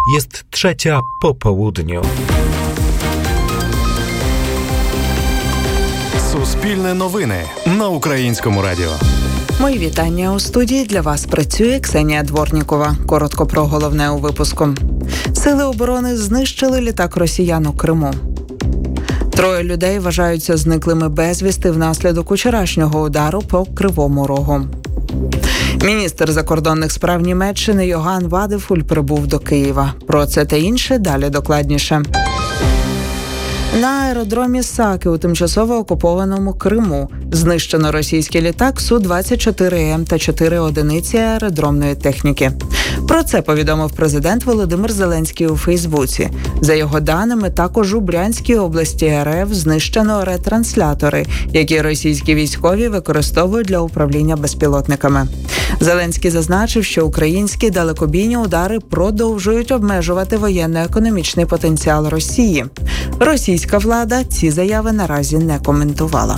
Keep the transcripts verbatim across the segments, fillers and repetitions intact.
Jest trzecia po południu. Суспільне новини на Українському радіо. Мої вітання. У студії для вас працює Ксенія Дворнікова. Коротко про головне у випуску. Сили оборони знищили літак росіян у Криму. Троє людей вважаються зниклими безвісти внаслідок вчорашнього удару по Кривому Рогу. Міністр закордонних справ Німеччини Йоган Вадефуль прибув до Києва. Про це та інше далі докладніше. На аеродромі Саки у тимчасово окупованому Криму знищено російський літак Су двадцять чотири М та чотири одиниці аеродромної техніки. Про це повідомив президент Володимир Зеленський у Фейсбуці. За його даними, також у Брянській області РФ знищено ретранслятори, які російські військові використовують для управління безпілотниками. Зеленський зазначив, що українські далекобійні удари продовжують обмежувати воєнно-економічний потенціал Росії. Російська влада ці заяви наразі не коментувала.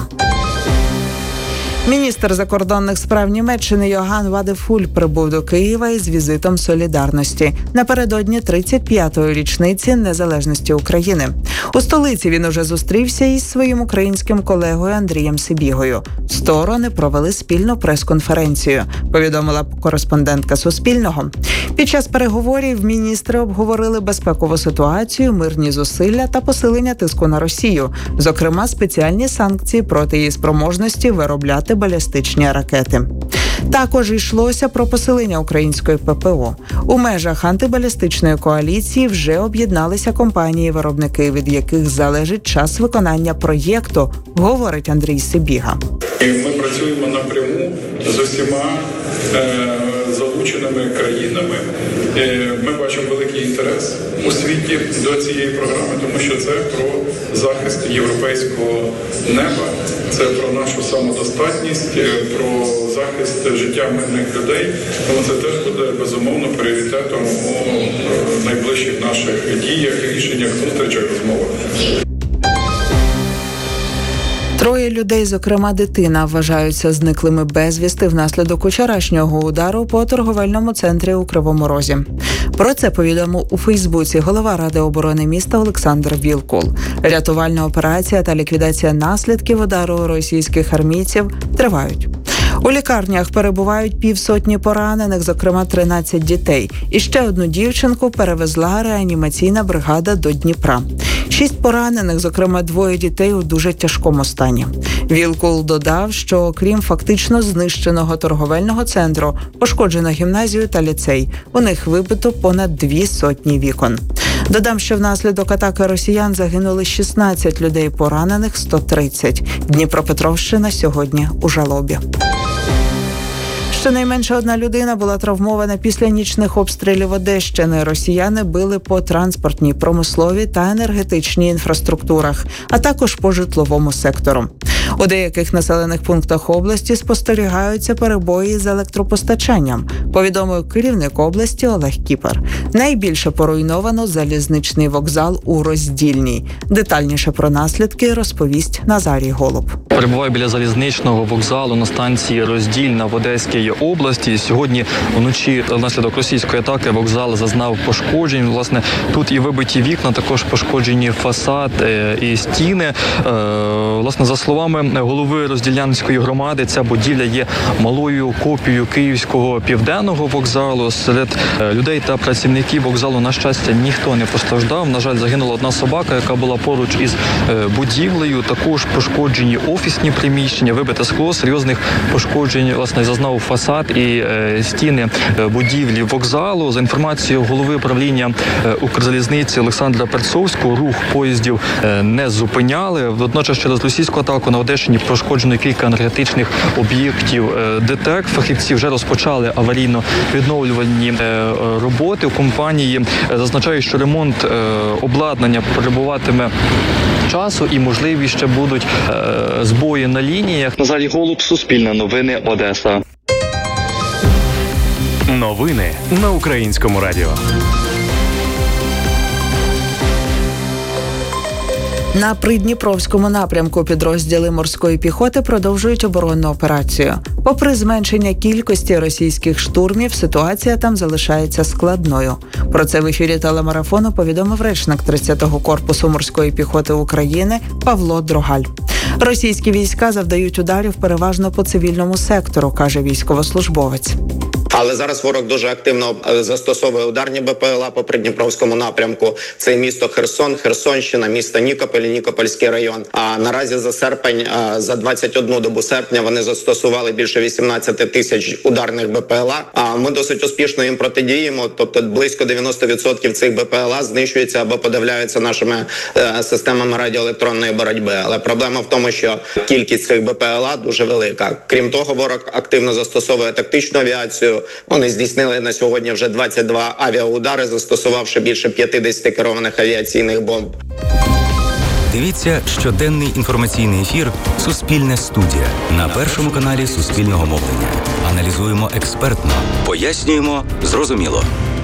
Міністр закордонних справ Німеччини Йоган Вадефуль прибув до Києва із візитом солідарності напередодні тридцять п'ятої річниці незалежності України. У столиці він уже зустрівся із своїм українським колегою Андрієм Сибігою. Сторони провели спільну прес-конференцію, повідомила кореспондентка Суспільного. Під час переговорів міністри обговорили безпекову ситуацію, мирні зусилля та посилення тиску на Росію, зокрема спеціальні санкції проти її спроможності виробляти балістичні ракети. Також йшлося про посилення української ППО. У межах антибалістичної коаліції вже об'єдналися компанії-виробники, від яких залежить час виконання проєкту, говорить Андрій Сибіга. Ми працюємо напряму з усіма е, залученими країнами. Е, ми бачимо великий інтерес у світі до цієї програми, тому що це про захист європейського неба, це про нашу самодостатність, про захист життя мирних людей. Тому це теж буде безумовно пріоритетом у найближчих наших діях, рішеннях, зустрічах, розмовах. Троє людей, зокрема дитина, вважаються зниклими безвісти внаслідок вчорашнього удару по торговельному центрі у Кривому Розі. Про це повідомив у Фейсбуці голова Ради оборони міста Олександр Вілкул. Рятувальна операція та ліквідація наслідків удару російських армійців тривають. У лікарнях перебувають півсотні поранених, зокрема тринадцять дітей. І ще одну дівчинку перевезла реанімаційна бригада до Дніпра. Шість поранених, зокрема двоє дітей, у дуже тяжкому стані. Вілкул додав, що окрім фактично знищеного торговельного центру, пошкоджено гімназію та ліцей. У них вибито понад дві сотні вікон. Додам, що внаслідок атаки росіян загинули шістнадцять людей, поранених сто тридцять. Дніпропетровщина сьогодні у жалобі. Щонайменше одна людина була травмована після нічних обстрілів Одещини. Росіяни били по транспортній, промисловій та енергетичній інфраструктурах, а також по житловому сектору. У деяких населених пунктах області спостерігаються перебої з електропостачанням, повідомив керівник області Олег Кіпер. Найбільше поруйновано залізничний вокзал у Роздільній. Детальніше про наслідки розповість Назарій Голуб. Перебуваю біля залізничного вокзалу на станції Роздільна в Одеській області. Сьогодні вночі внаслідок російської атаки вокзал зазнав пошкоджень. Власне, тут і вибиті вікна, також пошкоджені фасад і стіни. Власне, за словами голови Розділянської громади, ця будівля є малою копією київського південного вокзалу. Серед людей та працівників вокзалу, на щастя, ніхто не постраждав. На жаль, загинула одна собака, яка була поруч із будівлею. Також пошкоджені офісні приміщення, вибите скло, серйозних пошкоджень, власне, зазнав фасад і стіни будівлі вокзалу. За інформацією голови правління Укрзалізниці Олександра Перцовського, рух поїздів не зупиняли. Водночас через російську атаку на Одещині пошкоджено кілька енергетичних об'єктів ДТЕК. Фахівці вже розпочали аварійно-відновлювальні роботи. У компанії зазначають, що ремонт обладнання перебуватиме часу і, можливі, ще будуть збої на лініях. Назарій Голуб, Суспільне новини, Одеса. Новини на Українському радіо. На Придніпровському напрямку підрозділи морської піхоти продовжують оборонну операцію. Попри зменшення кількості російських штурмів, ситуація там залишається складною. Про це в ефірі телемарафону повідомив речник тридцятого корпусу морської піхоти України Павло Дрогаль. Російські війська завдають ударів переважно по цивільному сектору, каже військовослужбовець. Але зараз ворог дуже активно застосовує ударні БПЛА по Придніпровському напрямку. Це місто Херсон, Херсонщина, місто Нікополь, Нікопольський район. А наразі за серпень, за двадцять одну добу серпня вони застосували більше вісімнадцять тисяч ударних БПЛА. А ми досить успішно їм протидіємо. Тобто близько дев'яносто відсотків цих БПЛА знищуються або подавляються нашими системами радіоелектронної боротьби. Але проблема в тому, що кількість цих БПЛА дуже велика. Крім того, ворог активно застосовує тактичну авіацію. Вони здійснили на сьогодні вже двадцять два авіаудари, застосувавши більше п'ятдесят керованих авіаційних бомб. Дивіться щоденний інформаційний ефір «Суспільне студія» на Першому каналі Суспільного мовлення. Аналізуємо експертно, пояснюємо зрозуміло.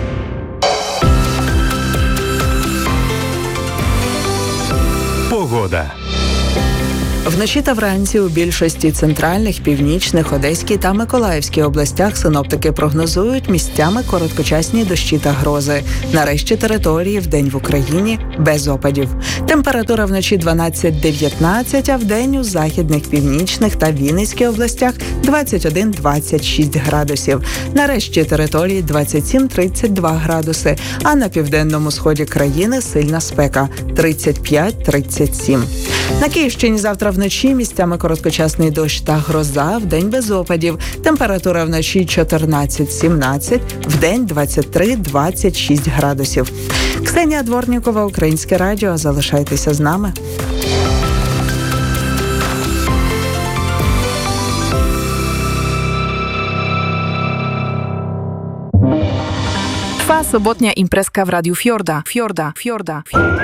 Погода. Вночі та вранці у більшості центральних, північних, Одеській та Миколаївській областях синоптики прогнозують місцями короткочасні дощі та грози. На решті території вдень в Україні без опадів. Температура вночі дванадцять-дев'ятнадцять, а вдень у західних, північних та Вінницькій областях двадцять один - двадцять шість градусів. На решті території двадцять сім - тридцять два градуси, а на південному сході країни сильна спека – тридцять п'ять - тридцять сім. На Київщині завтра вночі місцями короткочасний дощ та гроза, вдень без опадів. Температура вночі чотирнадцять - сімнадцять, вдень двадцять три - двадцять шість градусів. Ксенія Дворнікова, Українське радіо. Залишайтеся з нами. Trwa sobotnia imprezka w Radiu Fiorda. Fiorda, Fiorda, Fiorda.